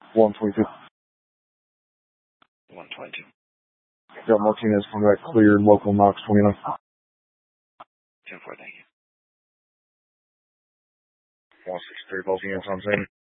122. 122. Got Martinez coming back cleared, local Knox 29. 10-4, thank you. 163, both units on scene.